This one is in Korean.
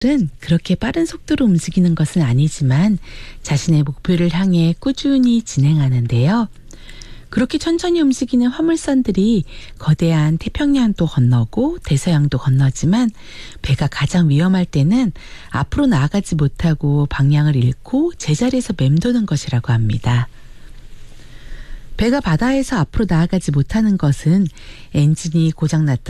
은 그렇게 빠른 속도로 움직이는 것은 아니지만 자신의 목표를 향해 꾸준히 진행하는데요. 그렇게 천천히 움직이는 화물선들이 거대한 태평양도 건너고 대서양도 건너지만 배가 가장 위험할 때는 앞으로 나아가지 못하고 방향을 잃고 제자리에서 맴도는 것이라고 합니다. 배가 바다에서 앞으로 나아가지 못하는 것은 엔진이 고장났다